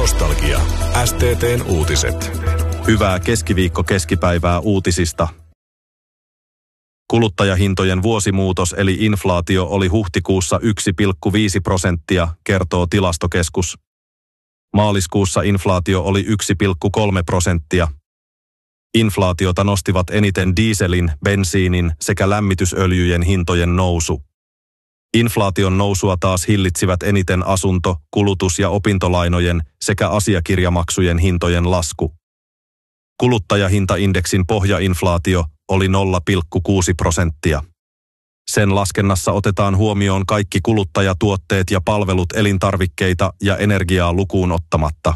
Nostalgia. STT:n uutiset. Hyvää keskipäivää uutisista. Kuluttajahintojen vuosimuutos eli inflaatio oli huhtikuussa 1,5%, kertoo Tilastokeskus. Maaliskuussa inflaatio oli 1,3%. Inflaatiota nostivat eniten dieselin, bensiinin sekä lämmitysöljyjen hintojen nousu. Inflaation nousua taas hillitsivät eniten asunto-, kulutus- ja opintolainojen sekä asiakirjamaksujen hintojen lasku. Kuluttajahintaindeksin pohjainflaatio oli 0,6%. Sen laskennassa otetaan huomioon kaikki kuluttajatuotteet ja palvelut elintarvikkeita ja energiaa lukuun ottamatta.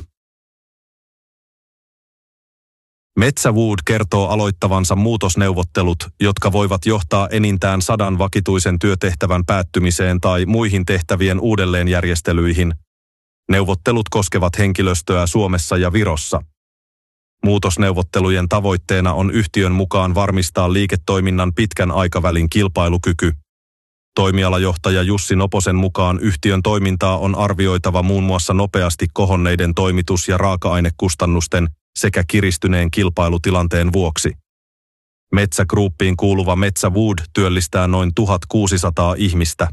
Metsä Wood kertoo aloittavansa muutosneuvottelut, jotka voivat johtaa enintään 100 vakituisen työtehtävän päättymiseen tai muihin tehtävien uudelleenjärjestelyihin. Neuvottelut koskevat henkilöstöä Suomessa ja Virossa. Muutosneuvottelujen tavoitteena on yhtiön mukaan varmistaa liiketoiminnan pitkän aikavälin kilpailukyky. Toimialajohtaja Jussi Noposen mukaan yhtiön toimintaa on arvioitava muun muassa nopeasti kohonneiden toimitus- ja raaka-ainekustannusten sekä kiristyneen kilpailutilanteen vuoksi. Metsä Groupiin kuuluva Metsä Wood työllistää noin 1600 ihmistä.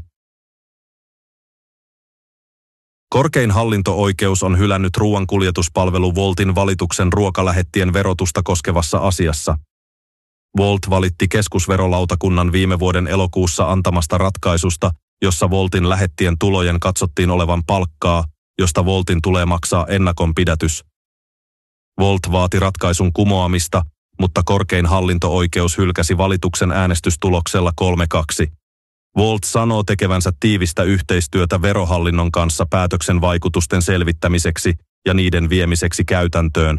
Korkein hallinto-oikeus on hylännyt ruoankuljetuspalvelu Woltin valituksen ruokalähettien verotusta koskevassa asiassa. Wolt valitti keskusverolautakunnan viime vuoden elokuussa antamasta ratkaisusta, jossa Woltin lähettien tulojen katsottiin olevan palkkaa, josta Woltin tulee maksaa ennakonpidätys. Wolt vaati ratkaisun kumoamista, mutta korkein hallinto-oikeus hylkäsi valituksen äänestystuloksella 3-2. Wolt sanoo tekevänsä tiivistä yhteistyötä verohallinnon kanssa päätöksen vaikutusten selvittämiseksi ja niiden viemiseksi käytäntöön.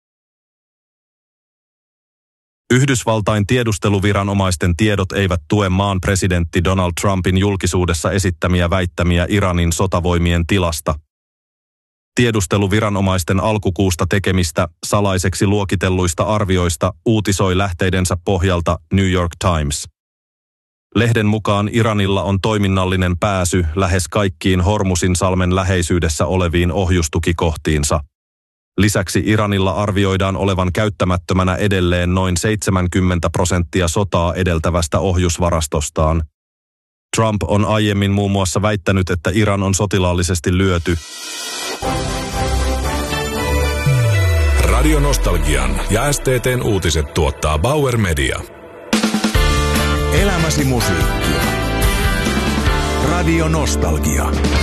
Yhdysvaltain tiedusteluviranomaisten tiedot eivät tue maan presidentti Donald Trumpin julkisuudessa esittämiä väittämiä Iranin sotavoimien tilasta. Tiedusteluviranomaisten alkukuusta tekemistä salaiseksi luokitelluista arvioista uutisoi lähteidensä pohjalta New York Times. Lehden mukaan Iranilla on toiminnallinen pääsy lähes kaikkiin Hormuzinsalmen läheisyydessä oleviin ohjustukikohtiinsa. Lisäksi Iranilla arvioidaan olevan käyttämättömänä edelleen noin 70% sotaa edeltävästä ohjusvarastostaan. Trump on aiemmin muun muassa väittänyt, että Iran on sotilaallisesti lyöty. Radio Nostalgian ja STT:n uutiset tuottaa Bauer Media. Elämäsi musiikkia. Radio Nostalgia.